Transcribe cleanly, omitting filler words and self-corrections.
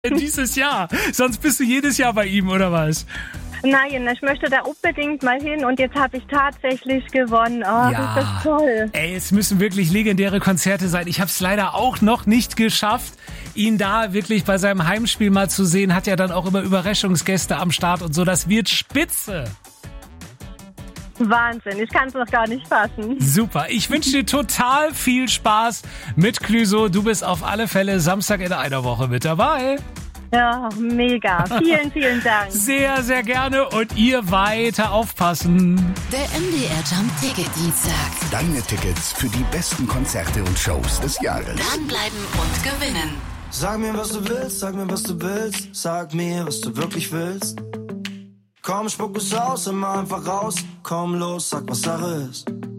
dieses Jahr. Sonst bist du jedes Jahr bei ihm, oder was? Nein, ich möchte da unbedingt mal hin und jetzt habe ich tatsächlich gewonnen. Oh, Ja. das ist toll. Ey, es müssen wirklich legendäre Konzerte sein. Ich habe es leider auch noch nicht geschafft, ihn da wirklich bei seinem Heimspiel mal zu sehen. Hat ja dann auch immer Überraschungsgäste am Start und so. Das wird spitze. Wahnsinn, ich kann es noch gar nicht fassen. Super. Ich wünsche dir total viel Spaß mit Clüso. Du bist auf alle Fälle Samstag in einer Woche mit dabei. Ja, mega. Vielen, vielen Dank. Sehr, sehr gerne und ihr weiter aufpassen. Der MDR Jump Ticket Dienstag. Deine Tickets für die besten Konzerte und Shows des Jahres. Dranbleiben und gewinnen. Sag mir, was du willst, sag mir, was du willst. Sag mir, was du wirklich willst. Komm, spuck es aus, immer einfach raus. Komm los, sag, was Sache ist.